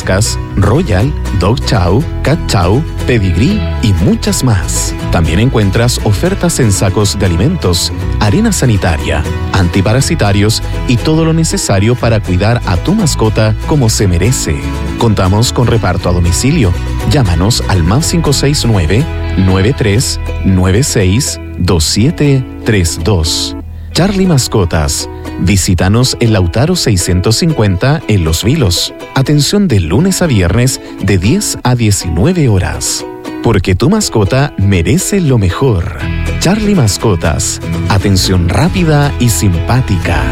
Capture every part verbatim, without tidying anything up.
Whiskas, Royal, Dog Chow, Cat Chow, Pedigree y muchas más. También encuentras ofertas en sacos de alimentos, arena sanitaria, antiparasitarios y todo lo necesario para cuidar a tu mascota como se merece. Contamos con reparto a domicilio. Llámanos al más cinco seis nueve, nueve tres nueve seis, dos siete tres dos. Charlie Mascotas. Visítanos en Lautaro seiscientos cincuenta en Los Vilos. Atención de lunes a viernes de diez a diecinueve horas. Porque tu mascota merece lo mejor. Charlie Mascotas. Atención rápida y simpática.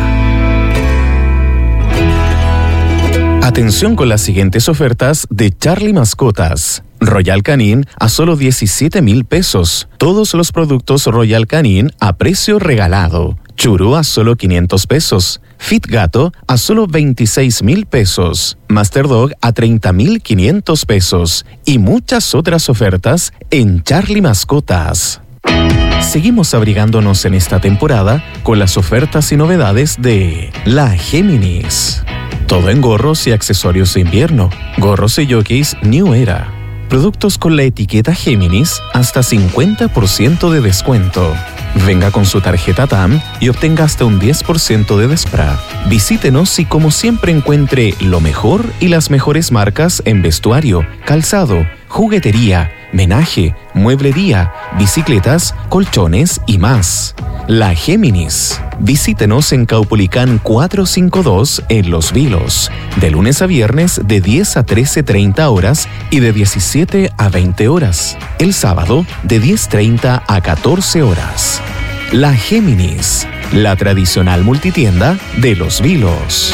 Atención con las siguientes ofertas de Charlie Mascotas. Royal Canin a solo diecisiete mil pesos. Todos los productos Royal Canin a precio regalado. Churú a solo quinientos pesos. Fit Gato a solo veintiséis mil pesos. Master Dog a treinta mil quinientos pesos. Y muchas otras ofertas en Charlie Mascotas. Seguimos abrigándonos en esta temporada con las ofertas y novedades de La Géminis. Todo en gorros y accesorios de invierno. Gorros y jockeys New Era. Productos con la etiqueta Géminis hasta cincuenta por ciento de descuento. Venga con su tarjeta T A M y obtenga hasta un diez por ciento de despra. Visítenos y como siempre encuentre lo mejor y las mejores marcas en vestuario, calzado, juguetería, menaje, mueblería, bicicletas, colchones y más. La Géminis. Visítenos en Caupolicán cuatrocientos cincuenta y dos en Los Vilos, de lunes a viernes de diez a trece treinta horas y de diecisiete a veinte horas. El sábado de diez treinta a catorce horas. La Géminis, la tradicional multitienda de Los Vilos.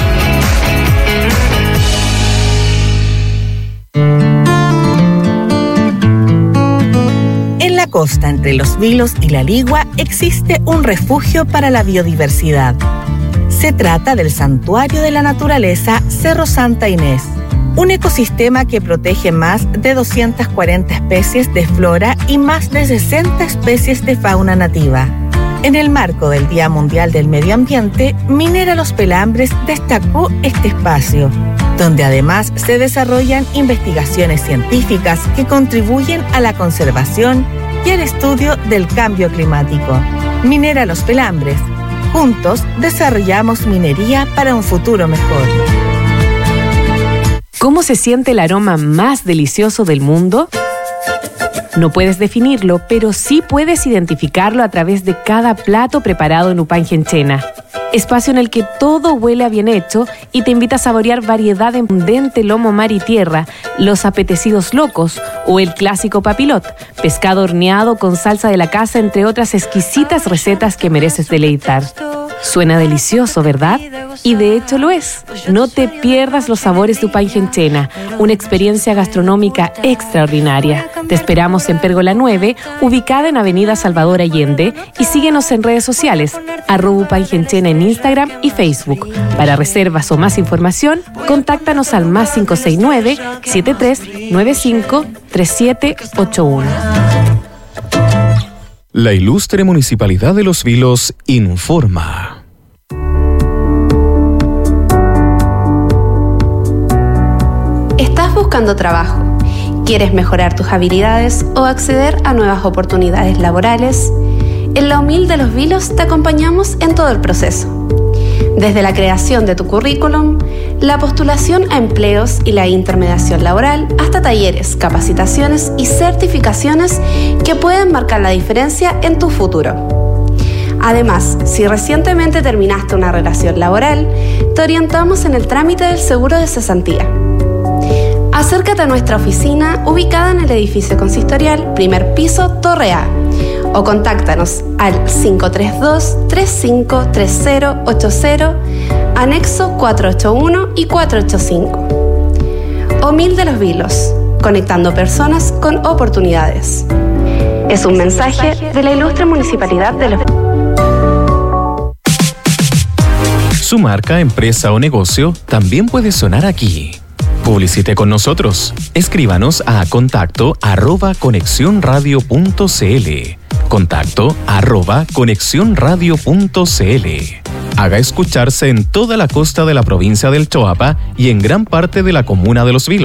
Costa entre Los Vilos y La Ligua existe un refugio para la biodiversidad. Se trata del Santuario de la Naturaleza Cerro Santa Inés, un ecosistema que protege más de doscientas cuarenta especies de flora y más de sesenta especies de fauna nativa. En el marco del Día Mundial del Medio Ambiente, Minera Los Pelambres destacó este espacio, donde además se desarrollan investigaciones científicas que contribuyen a la conservación y el estudio del cambio climático. Minera Los Pelambres. Juntos desarrollamos minería para un futuro mejor. ¿Cómo se siente el aroma más delicioso del mundo? No puedes definirlo, pero sí puedes identificarlo a través de cada plato preparado en Upangenchena. Espacio en el que todo huele a bien hecho y te invita a saborear variedad de abundante lomo mar y tierra, los apetecidos locos o el clásico papilot, pescado horneado con salsa de la casa, entre otras exquisitas recetas que mereces deleitar. Suena delicioso, ¿verdad? Y de hecho lo es. No te pierdas los sabores de Upangenchena, una experiencia gastronómica extraordinaria. Te esperamos en Pérgola nueve, ubicada en Avenida Salvador Allende, y síguenos en redes sociales, arroba Upangenchena en Instagram y Facebook. Para reservas o más información, contáctanos al más cinco seis nueve, siete tres nueve cinco, tres siete ocho uno. La Ilustre Municipalidad de Los Vilos informa. ¿Estás buscando trabajo? ¿Quieres mejorar tus habilidades o acceder a nuevas oportunidades laborales? En La Humil de Los Vilos te acompañamos en todo el proceso. Desde la creación de tu currículum, la postulación a empleos y la intermediación laboral, hasta talleres, capacitaciones y certificaciones que pueden marcar la diferencia en tu futuro. Además, si recientemente terminaste una relación laboral, te orientamos en el trámite del seguro de cesantía. Acércate a nuestra oficina ubicada en el edificio consistorial, primer piso, Torre A, o contáctanos al cinco tres dos, tres cinco tres cero ocho cero, anexo cuatrocientos ochenta y uno y cuatrocientos ochenta y cinco. Humil de Los Vilos, conectando personas con oportunidades. Es un mensaje de la Ilustre Municipalidad de Los Vilos. Su marca, empresa o negocio también puede sonar aquí. Publicite con nosotros. Escríbanos a contacto arroba conexión-radio punto cl. Contacto arroba conexión-radio punto cl. Haga escucharse en toda la costa de la provincia del Choapa y en gran parte de la comuna de Los Vilos.